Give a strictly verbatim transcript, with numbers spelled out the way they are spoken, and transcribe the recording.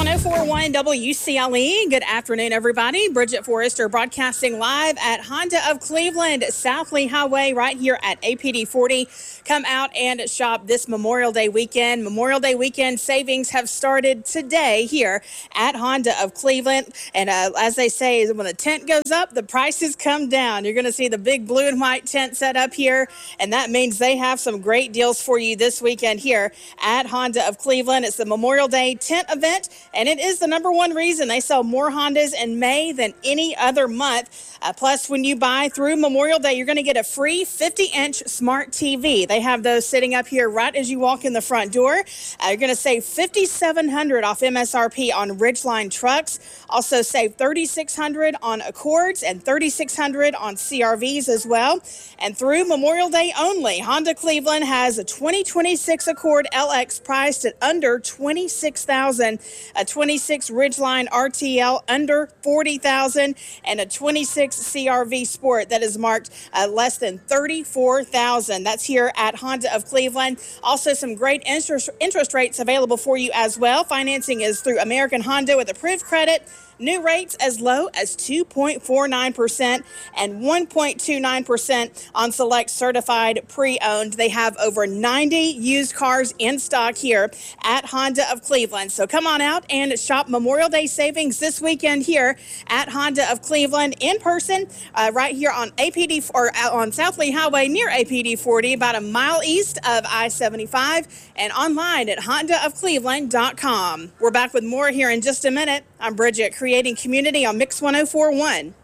one oh four point one W C L E. Good afternoon, everybody. Bridget Forrester broadcasting live at Honda of Cleveland, South Lee Highway, right here at A P D forty. Come out and shop this Memorial Day weekend. Memorial Day weekend savings have started today here at Honda of Cleveland. And uh, as they say, when the tent goes up, the prices come down. You're going to see the big blue and white tent set up here, and that means they have some great deals for you this weekend here at Honda of Cleveland. It's the Memorial Day tent event, and it is the number one reason they sell more Hondas in May than any other month. Uh, plus, when you buy through Memorial Day, you're going to get a free fifty inch smart T V. They have those sitting up here right as you walk in the front door. Uh, you're going to save five thousand seven hundred dollars off M S R P on Ridgeline trucks. Also save three thousand six hundred dollars on Accords and three thousand six hundred dollars on C R Vs as well. And through Memorial Day only, Honda Cleveland has a twenty twenty-six Accord L X priced at under twenty-six thousand dollars, a twenty-six Ridgeline R T L under forty thousand dollars, and a twenty-six C R V Sport that is marked uh, less than thirty-four thousand dollars. That's here at Honda of Cleveland. Also, some great interest, interest rates available for you as well. Financing is through American Honda with approved credit. New rates as low as two point four nine percent and one point two nine percent on select certified pre-owned. They have over ninety used cars in stock here at Honda of Cleveland. So come on out and shop Memorial Day savings this weekend here at Honda of Cleveland in person, uh, right here on A P D or on South Lee Highway near A P D forty, about a mile east of I seventy-five, and online at honda of cleveland dot com. We're back with more here in just a minute. I'm Bridget, creating community on Mix one oh four point one.